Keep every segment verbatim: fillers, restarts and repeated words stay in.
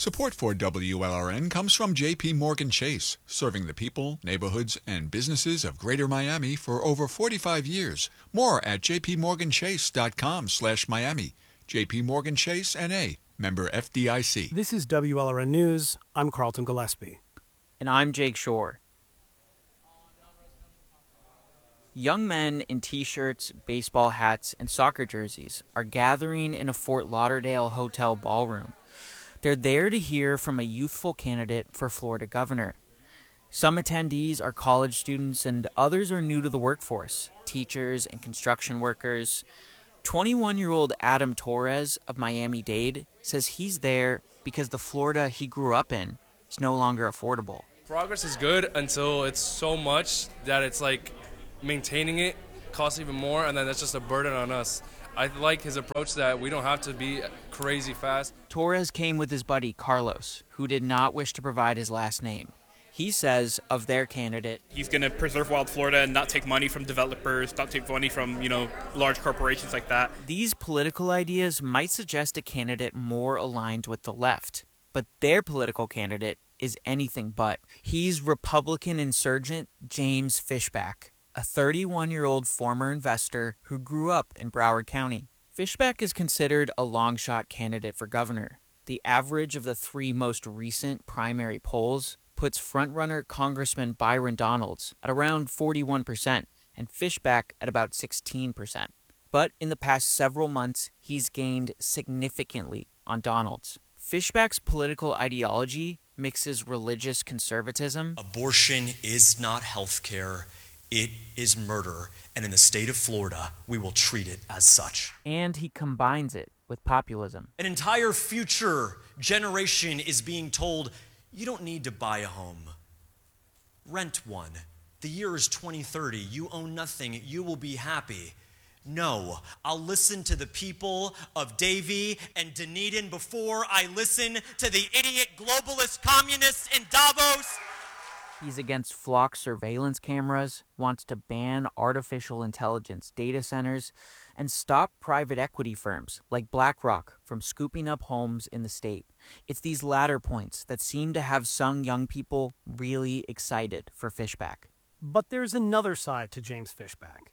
Support for W L R N comes from J P Morgan Chase, serving the people, neighborhoods, and businesses of Greater Miami for over forty-five years. More at jpmorganchase.com slash Miami. J P Morgan Chase N A, member F D I C. This is W L R N News. I'm Carlton Gillespie. And I'm Jake Shore. Young men in T-shirts, baseball hats, and soccer jerseys are gathering in a Fort Lauderdale hotel ballroom. They're there to hear from a youthful candidate for Florida governor. Some attendees are college students and others are new to the workforce, teachers and construction workers. twenty-one-year-old Adam Torres of Miami-Dade says he's there because the Florida he grew up in is no longer affordable. Progress is good until it's so much that it's like maintaining it costs even more, and then that's just a burden on us. I like his approach that we don't have to be crazy fast. Torres came with his buddy Carlos, who did not wish to provide his last name. He says of their candidate, he's going to preserve wild Florida and not take money from developers, not take money from, you know, large corporations like that. These political ideas might suggest a candidate more aligned with the left, but their political candidate is anything but. He's Republican insurgent James Fishback, a thirty-one-year-old former investor who grew up in Broward County. Fishback is considered a long-shot candidate for governor. The average of the three most recent primary polls puts frontrunner Congressman Byron Donalds at around forty-one percent and Fishback at about sixteen percent. But in the past several months, he's gained significantly on Donalds. Fishback's political ideology mixes religious conservatism. Abortion is not health care. It is murder, and in the state of Florida, we will treat it as such. And he combines it with populism. An entire future generation is being told, you don't need to buy a home. Rent one. The year is twenty thirty. You own nothing. You will be happy. No, I'll listen to the people of Davie and Dunedin before I listen to the idiot globalist communists in Davos. He's against flock surveillance cameras, wants to ban artificial intelligence data centers, and stop private equity firms like BlackRock from scooping up homes in the state. It's these latter points that seem to have some young people really excited for Fishback. But there's another side to James Fishback.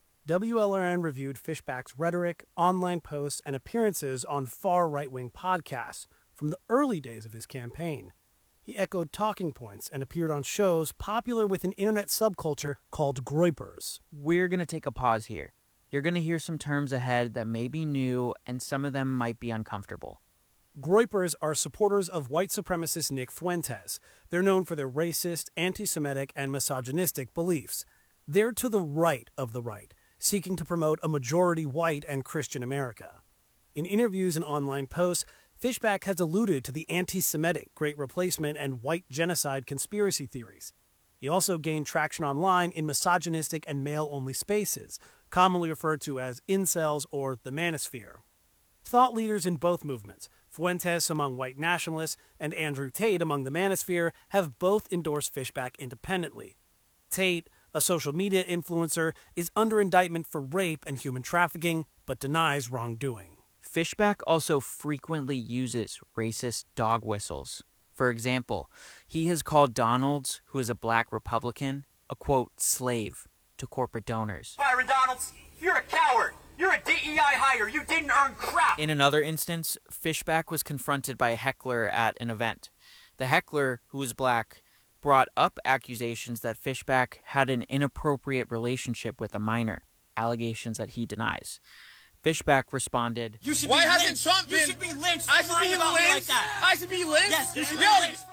W L R N reviewed Fishback's rhetoric, online posts, and appearances on far right-wing podcasts from the early days of his campaign. He echoed talking points and appeared on shows popular with an internet subculture called groypers. We're going to take a pause here. You're going to hear some terms ahead that may be new, and some of them might be uncomfortable. Groypers are supporters of white supremacist Nick Fuentes. They're known for their racist, anti-Semitic, and misogynistic beliefs. They're to the right of the right, seeking to promote a majority white and Christian America. In interviews and online posts, Fishback has alluded to the anti-Semitic Great Replacement and white genocide conspiracy theories. He also gained traction online in misogynistic and male-only spaces, commonly referred to as incels or the manosphere. Thought leaders in both movements, Fuentes among white nationalists and Andrew Tate among the manosphere, have both endorsed Fishback independently. Tate, a social media influencer, is under indictment for rape and human trafficking, but denies wrongdoing. Fishback also frequently uses racist dog whistles. For example, he has called Donalds, who is a black Republican, a, quote, slave to corporate donors. Byron Donalds, you're a coward. You're a D E I hire. You didn't earn crap. In another instance, Fishback was confronted by a heckler at an event. The heckler, who was black, brought up accusations that Fishback had an inappropriate relationship with a minor, allegations that he denies. Fishback responded, You should Why be hasn't lynched. Trump You been? should be lynched. I should lying be about me like lynched. that. I should be lynched. Yes, you should be Yo, lynched.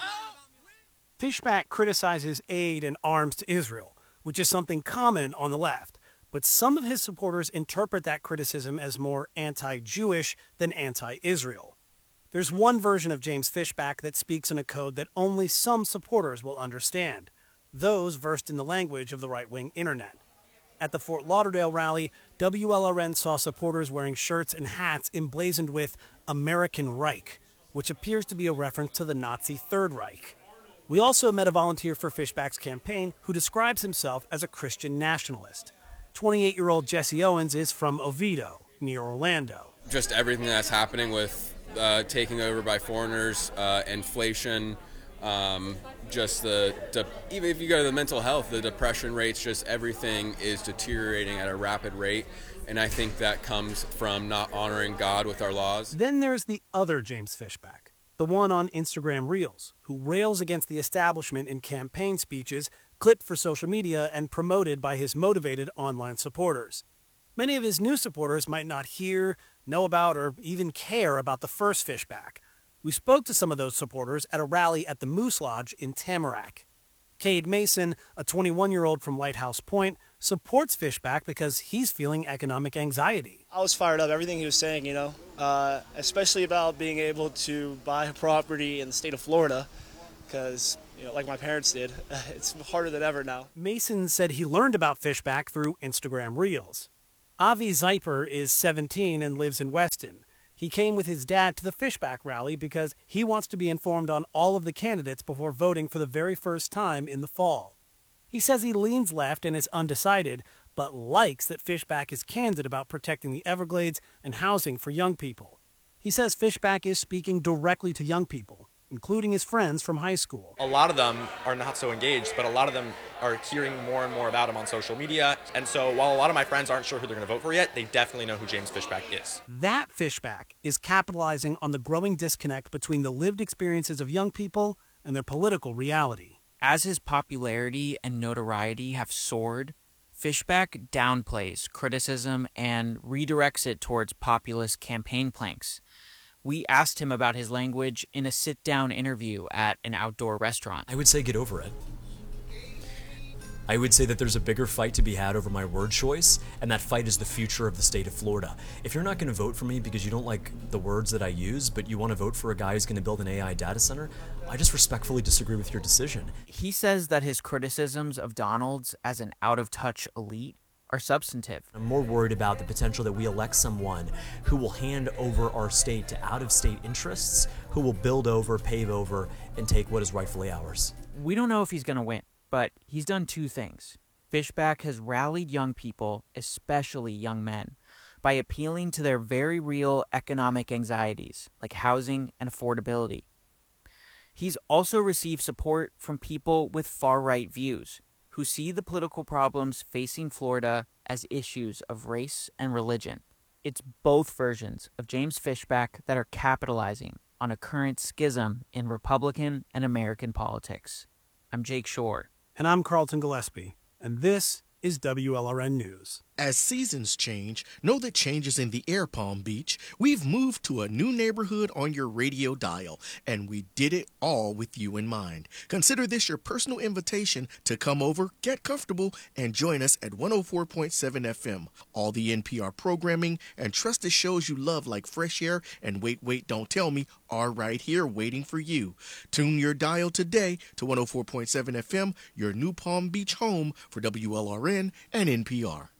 Fishback criticizes aid and arms to Israel, which is something common on the left, but some of his supporters interpret that criticism as more anti-Jewish than anti-Israel. There's one version of James Fishback that speaks in a code that only some supporters will understand, those versed in the language of the right-wing internet. At the Fort Lauderdale rally, W L R N saw supporters wearing shirts and hats emblazoned with American Reich, which appears to be a reference to the Nazi Third Reich. We also met a volunteer for Fishback's campaign who describes himself as a Christian nationalist. twenty-eight-year-old Jesse Owens is from Oviedo, near Orlando. Just everything that's happening with uh, taking over by foreigners, uh, inflation, um, just the, de- even if you go to the mental health, the depression rates, just everything is deteriorating at a rapid rate. And I think that comes from not honoring God with our laws. Then there's the other James Fishback, the one on Instagram Reels, who rails against the establishment in campaign speeches clipped for social media and promoted by his motivated online supporters. Many of his new supporters might not hear, know about, or even care about the first Fishback. We spoke to some of those supporters at a rally at the Moose Lodge in Tamarack. Cade Mason, a twenty-one-year-old from Lighthouse Point, supports Fishback because he's feeling economic anxiety. I was fired up, everything he was saying, you know, uh, especially about being able to buy a property in the state of Florida, because, you know, like my parents did, it's harder than ever now. Mason said he learned about Fishback through Instagram Reels. Avi Zeiper is seventeen and lives in Weston. He came with his dad to the Fishback rally because he wants to be informed on all of the candidates before voting for the very first time in the fall. He says he leans left and is undecided, but likes that Fishback is candid about protecting the Everglades and housing for young people. He says Fishback is speaking directly to young people, including his friends from high school. A lot of them are not so engaged, but a lot of them are hearing more and more about him on social media. And so while a lot of my friends aren't sure who they're going to vote for yet, they definitely know who James Fishback is. That Fishback is capitalizing on the growing disconnect between the lived experiences of young people and their political reality. As his popularity and notoriety have soared, Fishback downplays criticism and redirects it towards populist campaign planks. We asked him about his language in a sit-down interview at an outdoor restaurant. I would say get over it. I would say that there's a bigger fight to be had over my word choice, and that fight is the future of the state of Florida. If you're not going to vote for me because you don't like the words that I use, but you want to vote for a guy who's going to build an A I data center, I just respectfully disagree with your decision. He says that his criticisms of Donald's as an out-of-touch elite are substantive. I'm more worried about the potential that we elect someone who will hand over our state to out-of-state interests, who will build over, pave over, and take what is rightfully ours. We don't know if he's going to win, but he's done two things. Fishback has rallied young people, especially young men, by appealing to their very real economic anxieties, like housing and affordability. He's also received support from people with far-right views, who see the political problems facing Florida as issues of race and religion. It's both versions of James Fishback that are capitalizing on a current schism in Republican and American politics. I'm Jake Shore. And I'm Carlton Gillespie. And this is W L R N News. As seasons change, know that changes in the air, Palm Beach. We've moved to a new neighborhood on your radio dial, and we did it all with you in mind. Consider this your personal invitation to come over, get comfortable, and join us at one oh four point seven F M. All the N P R programming and trusted shows you love like Fresh Air and Wait, Wait, Don't Tell Me are right here waiting for you. Tune your dial today to one oh four point seven F M, your new Palm Beach home for W L R N and N P R.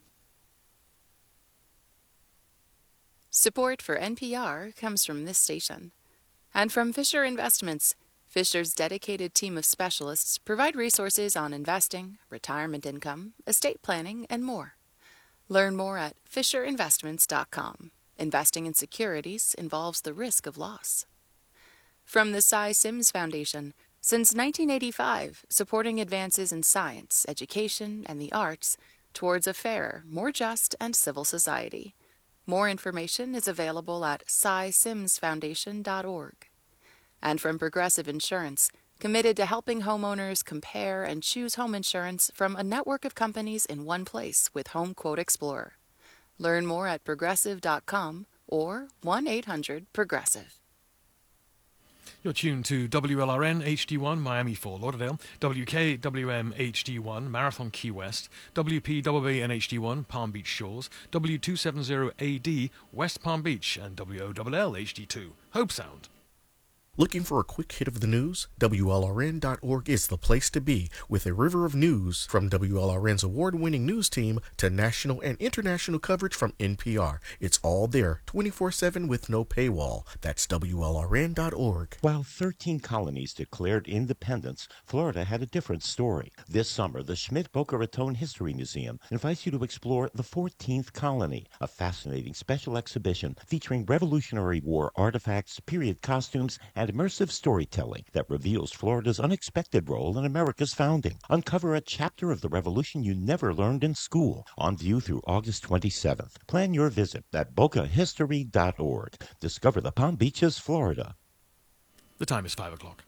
Support for N P R comes from this station and from Fisher Investments. Fisher's dedicated team of specialists provide resources on investing, retirement income, estate planning, and more. Learn more at fisher investments dot com. Investing in securities involves the risk of loss. From the Cy Sims Foundation, since nineteen eighty-five, supporting advances in science, education, and the arts towards a fairer, more just, and civil society. More information is available at cy sims foundation dot org. And from Progressive Insurance, committed to helping homeowners compare and choose home insurance from a network of companies in one place with Home Quote Explorer. Learn more at progressive dot com or one eight hundred progressive. You're tuned to W L R N H D one Miami Fort Lauderdale, W K W M H D one Marathon Key West, W P B B N H D one Palm Beach Shores, W two seventy A D West Palm Beach, and W O L L H D two Hope Sound. Looking for a quick hit of the news? W L R N dot org is the place to be, with a river of news from W L R N's award-winning news team to national and international coverage from N P R. It's all there, twenty-four seven with no paywall. That's W L R N dot org. While thirteen colonies declared independence, Florida had a different story. This summer, the Schmidt Boca Raton History Museum invites you to explore the fourteenth Colony, a fascinating special exhibition featuring Revolutionary War artifacts, period costumes, and immersive storytelling that reveals Florida's unexpected role in America's founding. Uncover a chapter of the Revolution you never learned in school. On view through August twenty-seventh. Plan your visit at boca history dot org. Discover the Palm Beaches, Florida. The time is five o'clock.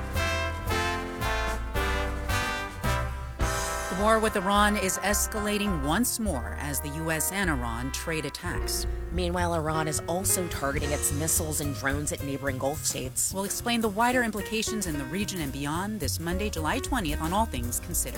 The war with Iran is escalating once more as the U S and Iran trade attacks. Meanwhile, Iran is also targeting its missiles and drones at neighboring Gulf states. We'll explain the wider implications in the region and beyond this Monday, July twentieth on All Things Considered.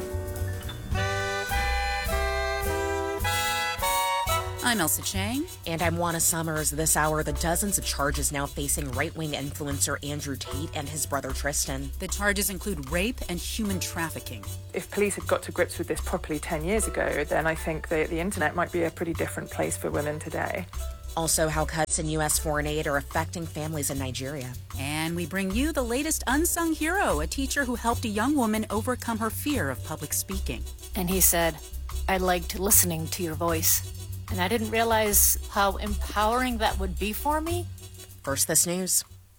I'm Elsa Chang. And I'm Juana Summers. This hour, the dozens of charges now facing right-wing influencer Andrew Tate and his brother Tristan. The charges include rape and human trafficking. If police had got to grips with this properly ten years ago, then I think that the internet might be a pretty different place for women today. Also, how cuts in U S foreign aid are affecting families in Nigeria. And we bring you the latest unsung hero, a teacher who helped a young woman overcome her fear of public speaking. And he said, I liked listening to your voice. And I didn't realize how empowering that would be for me. First, this news.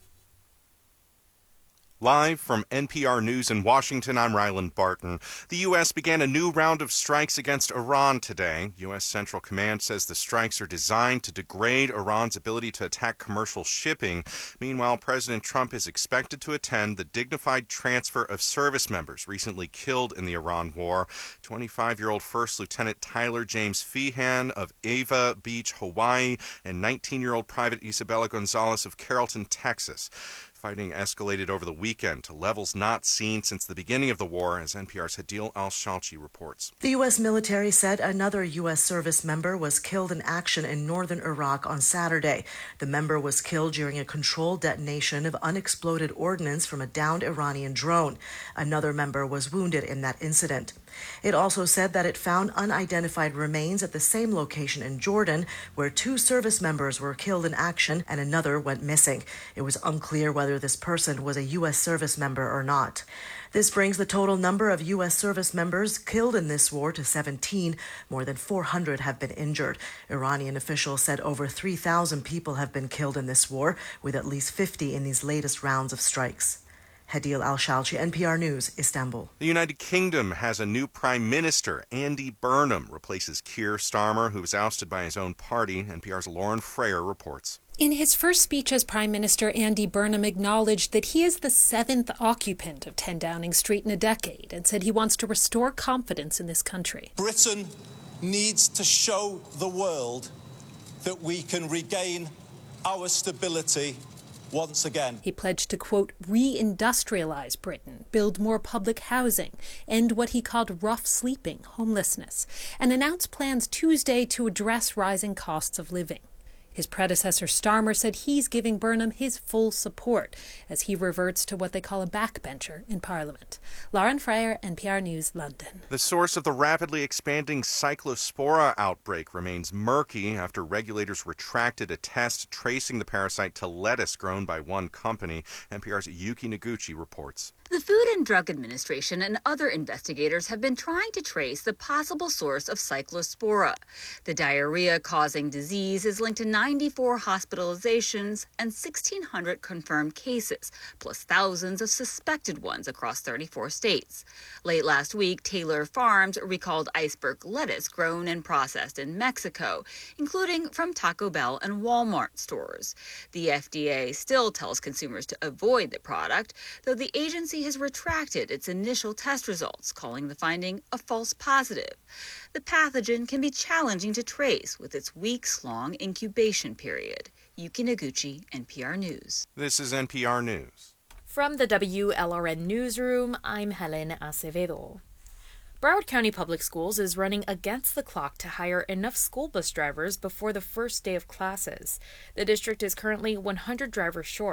Live from N P R News in Washington, I'm Ryland Barton. The U S began a new round of strikes against Iran today. U S Central Command says the strikes are designed to degrade Iran's ability to attack commercial shipping. Meanwhile, President Trump is expected to attend the dignified transfer of service members recently killed in the Iran war. twenty-five-year-old First Lieutenant Tyler James Feehan of Ava Beach, Hawaii, and nineteen-year-old Private Isabella Gonzalez of Carrollton, Texas. Fighting escalated over the weekend to levels not seen since the beginning of the war, as N P R's Hadil Al-Shalchi reports. The U S military said another U S service member was killed in action in northern Iraq on Saturday. The member was killed during a controlled detonation of unexploded ordnance from a downed Iranian drone. Another member was wounded in that incident. It also said that it found unidentified remains at the same location in Jordan, where two service members were killed in action and another went missing. It was unclear whether this person was a U S service member or not. This brings the total number of U S service members killed in this war to seventeen. More than four hundred have been injured. Iranian officials said over three thousand people have been killed in this war, with at least fifty in these latest rounds of strikes. Hadil Al-Shalchi, N P R News, Istanbul. The United Kingdom has a new Prime Minister. Andy Burnham replaces Keir Starmer, who was ousted by his own party. N P R's Lauren Freyer reports. In his first speech as Prime Minister, Andy Burnham acknowledged that he is the seventh occupant of ten Downing Street in a decade and said he wants to restore confidence in this country. Britain needs to show the world that we can regain our stability once again. He pledged to, quote, re-industrialize Britain, build more public housing, end what he called rough sleeping, homelessness, and announced plans Tuesday to address rising costs of living. His predecessor Starmer said he's giving Burnham his full support as he reverts to what they call a backbencher in Parliament. Lauren Freyer, N P R News, London. The source of the rapidly expanding Cyclospora outbreak remains murky after regulators retracted a test tracing the parasite to lettuce grown by one company. N P R's Yuki Noguchi reports. The Food and Drug Administration and other investigators have been trying to trace the possible source of Cyclospora. The diarrhea-causing disease is linked to ninety-four hospitalizations and sixteen hundred confirmed cases, plus thousands of suspected ones across thirty-four states. Late last week, Taylor Farms recalled iceberg lettuce grown and processed in Mexico, including from Taco Bell and Walmart stores. The F D A still tells consumers to avoid the product, though the agency has retracted its initial test results, calling the finding a false positive. The pathogen can be challenging to trace with its weeks-long incubation period. Yuki Noguchi, N P R News. This is N P R News. From the W L R N Newsroom, I'm Helen Acevedo. Broward County Public Schools is running against the clock to hire enough school bus drivers before the first day of classes. The district is currently one hundred drivers short.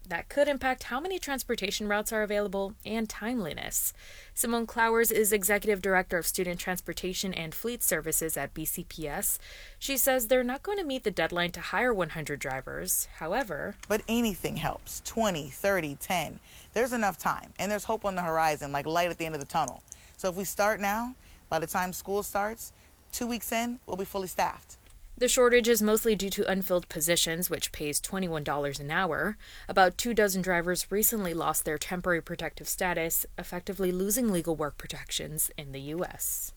That could impact how many transportation routes are available and timeliness. Simone Clowers is Executive Director of Student Transportation and Fleet Services at B C P S. She says they're not going to meet the deadline to hire one hundred drivers. However, but anything helps. twenty, thirty, ten. There's enough time, and there's hope on the horizon, like light at the end of the tunnel. So if we start now, by the time school starts, two weeks in, we'll be fully staffed. The shortage is mostly due to unfilled positions, which pays twenty-one dollars an hour. About two dozen drivers recently lost their temporary protective status, effectively losing legal work protections in the U S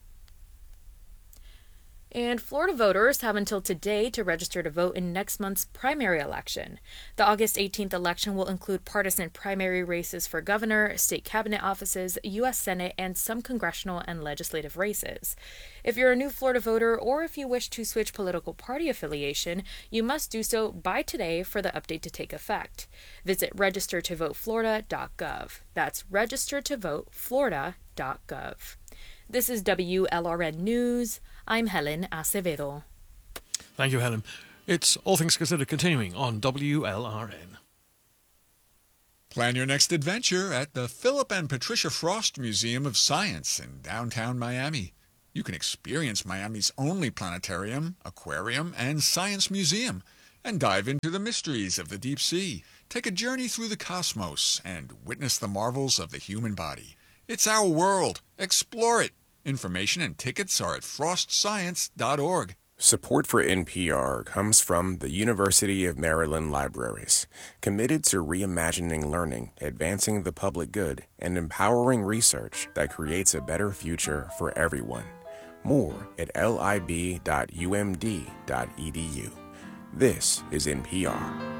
And Florida voters have until today to register to vote in next month's primary election. The August eighteenth election will include partisan primary races for governor, state cabinet offices, U S Senate, and some congressional and legislative races. If you're a new Florida voter or if you wish to switch political party affiliation, you must do so by today for the update to take effect. Visit register to vote florida dot gov. That's register to vote florida dot gov. This is W L R N News. I'm Helen Acevedo. Thank you, Helen. It's All Things Considered continuing on W L R N. Plan your next adventure at the Philip and Patricia Frost Museum of Science in downtown Miami. You can experience Miami's only planetarium, aquarium, and science museum, and dive into the mysteries of the deep sea. Take a journey through the cosmos and witness the marvels of the human body. It's our world. Explore it. Information and tickets are at frost science dot org. Support for N P R comes from the University of Maryland Libraries, committed to reimagining learning, advancing the public good, and empowering research that creates a better future for everyone. More at lib dot u m d dot e d u. This is N P R.